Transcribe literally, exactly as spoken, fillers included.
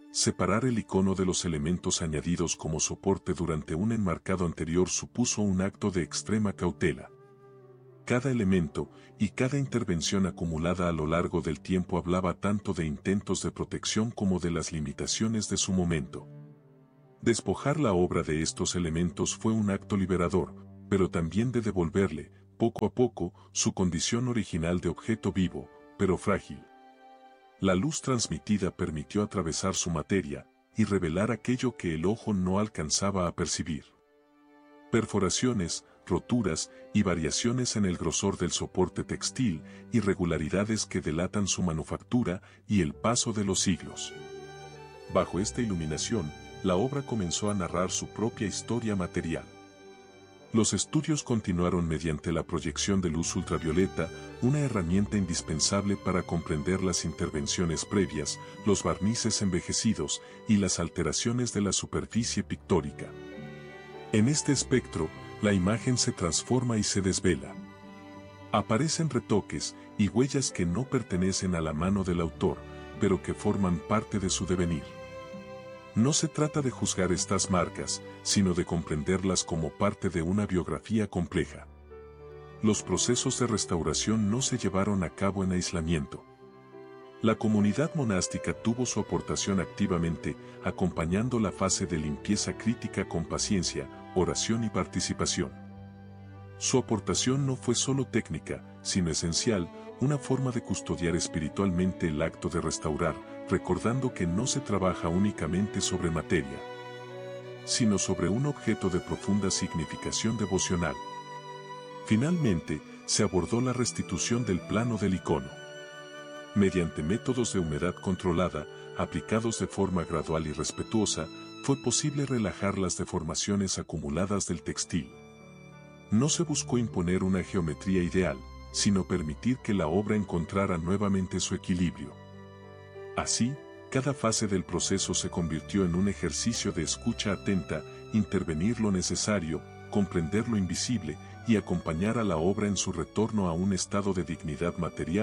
Separar el icono de los elementos añadidos como soporte durante un enmarcado anterior supuso un acto de extrema cautela. Cada elemento y cada intervención acumulada a lo largo del tiempo hablaba tanto de intentos de protección como de las limitaciones de su momento. Despojar la obra de estos elementos fue un acto liberador, pero también de devolverle, poco a poco, su condición original de objeto vivo, pero frágil. La luz transmitida permitió atravesar su materia y revelar aquello que el ojo no alcanzaba a percibir. Perforaciones, roturas y variaciones en el grosor del soporte textil, irregularidades que delatan su manufactura y el paso de los siglos. Bajo esta iluminación, la obra comenzó a narrar su propia historia material. Los estudios continuaron mediante la proyección de luz ultravioleta, una herramienta indispensable para comprender las intervenciones previas, los barnices envejecidos y las alteraciones de la superficie pictórica. En este espectro, la imagen se transforma y se desvela. Aparecen retoques y huellas que no pertenecen a la mano del autor, pero que forman parte de su devenir. No se trata de juzgar estas marcas, sino de comprenderlas como parte de una biografía compleja. Los procesos de restauración no se llevaron a cabo en aislamiento. La comunidad monástica tuvo su aportación activamente, acompañando la fase de limpieza crítica con paciencia, oración y participación. Su aportación no fue solo técnica, sino esencial, una forma de custodiar espiritualmente el acto de restaurar, recordando que no se trabaja únicamente sobre materia, sino sobre un objeto de profunda significación devocional. Finalmente, se abordó la restitución del plano del icono. Mediante métodos de humedad controlada, aplicados de forma gradual y respetuosa, fue posible relajar las deformaciones acumuladas del textil. No se buscó imponer una geometría ideal, sino permitir que la obra encontrara nuevamente su equilibrio. Así, cada fase del proceso se convirtió en un ejercicio de escucha atenta, intervenir lo necesario, comprender lo invisible y acompañar a la obra en su retorno a un estado de dignidad material